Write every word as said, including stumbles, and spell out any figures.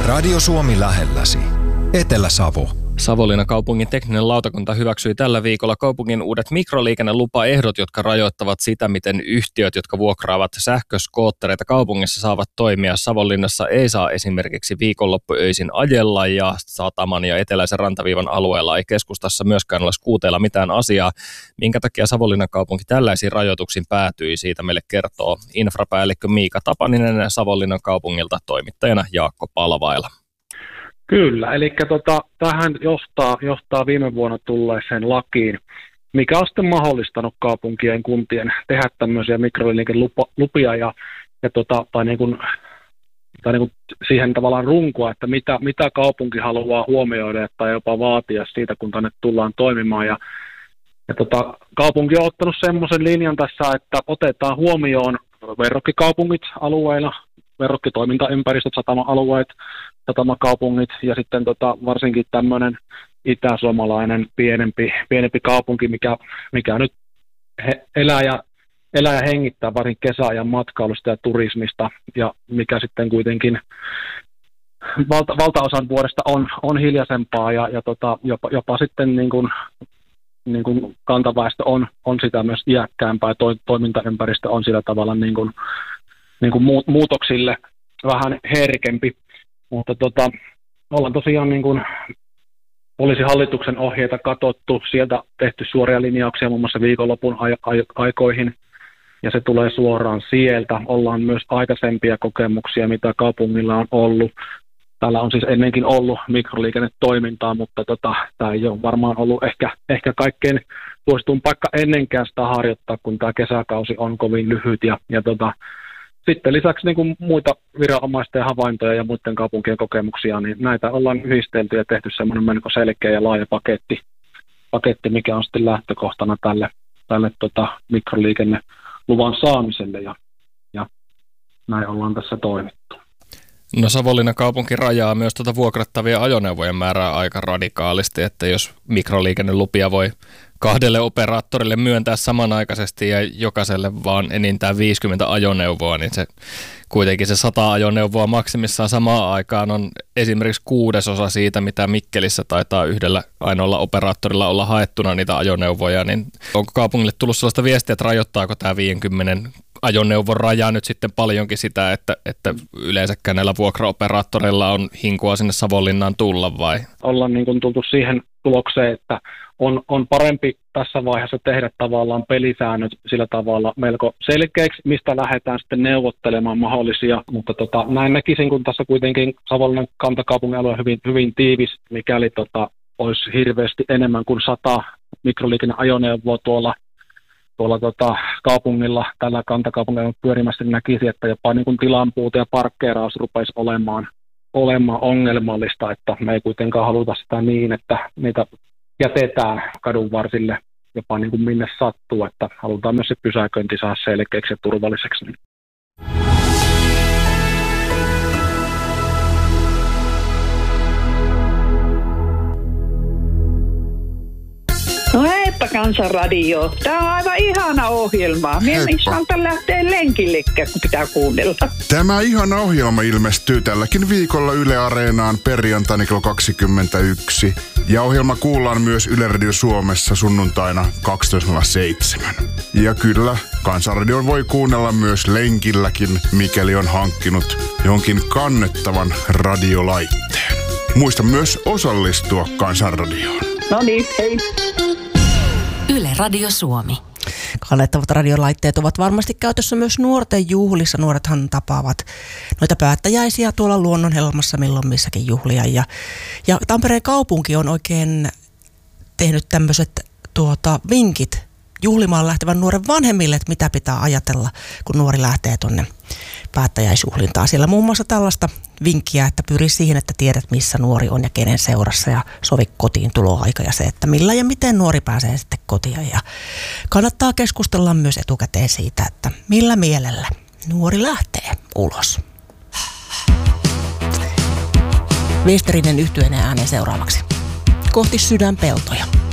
Radio Suomi lähelläsi. Etelä-Savo. Savonlinnan kaupungin tekninen lautakunta hyväksyi tällä viikolla kaupungin uudet mikroliikennelupaehdot, jotka rajoittavat sitä, miten yhtiöt, jotka vuokraavat sähköskoottereita kaupungissa, saavat toimia. Savonlinnassa ei saa esimerkiksi viikonloppuöisin ajella ja Sataman ja eteläisen rantaviivan alueella ei keskustassa myöskään ole skuuteilla mitään asiaa. Minkä takia Savonlinnan kaupunki tällaisiin rajoituksiin päätyi, siitä meille kertoo infrapäällikkö Miika Tapaninen Savonlinnan kaupungilta, toimittajana Jaakko Palvaila. Kyllä, eli tota, tähän johtaa, johtaa viime vuonna tulleeseen lakiin, mikä on sitten mahdollistanut kaupunkien ja kuntien tehdä tämmöisiä mikroliikentelupia ja, ja tota, tai, niin kuin, tai niin kuin siihen tavallaan runkoa, että mitä, mitä kaupunki haluaa huomioida tai jopa vaatia siitä, kun tänne tullaan toimimaan. Ja, ja tota, kaupunki on ottanut semmoisen linjan tässä, että otetaan huomioon verrokkikaupungit alueilla, verrokkitoimintaympäristöt, satama-alueet, satamakaupungit ja sitten tota, varsinkin tämmöinen itäsuomalainen pienempi, pienempi kaupunki, mikä, mikä nyt he, elää, ja, elää ja hengittää varsinkin kesäajan matkailusta ja turismista ja mikä sitten kuitenkin valta, valtaosan vuodesta on, on hiljaisempaa ja, ja tota, jopa, jopa sitten niin kuin, niin kuin kantaväestö on, on sitä myös iäkkäämpää ja to, toimintaympäristö on sillä tavalla niin kuin, niin kuin muutoksille vähän herkempi. Mutta tota, ollaan tosiaan niin kuin poliisihallituksen ohjeita katsottu, sieltä tehty suoria linjauksia muun muassa viikonlopun aikoihin, ja se tulee suoraan sieltä. Ollaan myös aikaisempia kokemuksia, mitä kaupungilla on ollut. Täällä on siis ennenkin ollut mikroliikennetoimintaa, mutta tota, tämä ei ole varmaan ollut ehkä, ehkä kaikkein suosituin paikka ennenkään sitä harjoittaa, kun tämä kesäkausi on kovin lyhyt. Ja, ja tota, sitten lisäksi niin kuin muita viranomaisten havaintoja ja muiden kaupunkien kokemuksia, niin näitä ollaan yhdistelty ja tehty semmoinen melko selkeä ja laaja paketti, paketti mikä on sitten lähtökohtana tälle, tälle tota, mikroliikenneluvan saamiselle, ja, ja näin ollaan tässä toimittu. No Savonlinnan kaupunki rajaa myös tuota vuokrattavia ajoneuvojen määrää aika radikaalisti, että jos mikroliikennelupia voi kahdelle operaattorille myöntää samanaikaisesti ja jokaiselle vaan enintään viisikymmentä ajoneuvoa, niin se kuitenkin se sata ajoneuvoa maksimissaan samaan aikaan on esimerkiksi kuudesosa siitä, mitä Mikkelissä taitaa yhdellä ainoalla operaattorilla olla haettuna niitä ajoneuvoja, niin onko kaupungille tullut sellaista viestiä, että rajoittaako tämä viisikymmentä ajoneuvon raja nyt sitten paljonkin sitä, että, että yleensäkään näillä vuokraoperaattoreilla on hinkua sinne Savonlinnaan tulla vai? Ollaan niin kuin tultu siihen tulokseen, että on, on parempi tässä vaiheessa tehdä tavallaan pelisäännöt sillä tavalla melko selkeäksi, mistä lähdetään sitten neuvottelemaan mahdollisia, mutta tota, näin näkisin, kun tässä kuitenkin Savonlinnan kantakaupungin alue on hyvin, hyvin tiivis, mikäli tota, olisi hirveästi enemmän kuin sata mikroliikenneajoneuvoa tuolla tuolla tota, kaupungilla, tällä kantakaupungilla pyörimässä, niin näkisi, että jopa niin kuin tilanpuute ja parkkeeraus rupeisi olemaan, olemaan ongelmallista, että me ei kuitenkaan haluta sitä niin, että niitä jätetään kadun varsille jopa niin kuin minne sattuu, että halutaan myös se pysäköinti saada selkeäksi ja turvalliseksi. No heippa Kansanradio. Tämä on aivan ihana ohjelma. Minä en lähteä lenkillekään, kun pitää kuunnella. Tämä ihana ohjelma ilmestyy tälläkin viikolla Yle Areenaan perjantaina kello kaksikymmentäyksi. Ja ohjelma kuullaan myös Yle Radio Suomessa sunnuntaina kaksitoista nolla seitsemän. Ja kyllä, Kansanradion voi kuunnella myös lenkilläkin, mikäli on hankkinut jonkin kannettavan radiolaitteen. Muista myös osallistua Kansanradioon. No niin, hei. Yle Radio Suomi. Kannettavat radiolaitteet ovat varmasti käytössä myös nuorten juhlissa. Nuorethan tapaavat noita päättäjäisiä tuolla Luonnonhelmassa milloin missäkin juhlia. Ja, ja Tampereen kaupunki on oikein tehnyt tämmöiset tuota, vinkit juhlimaan lähtevän nuoren vanhemmille, että mitä pitää ajatella, kun nuori lähtee tuonne päättäjäisjuhlintaan. Siellä muun muassa tällaista vinkkiä, että pyri siihen, että tiedät missä nuori on ja kenen seurassa ja sovi kotiin tuloaika ja se, että millä ja miten nuori pääsee sitten kotiin. Ja kannattaa keskustella myös etukäteen siitä, että millä mielellä nuori lähtee ulos. Westerinen yhtyeen ääneen seuraavaksi. Kohti sydänpeltoja.